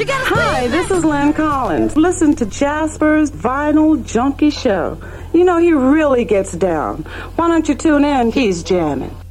Hi, this is Lynn Collins. Listen to Jasper's Vinyl Junkie Show. You know, he really gets down. Why don't you tune in? He's jamming.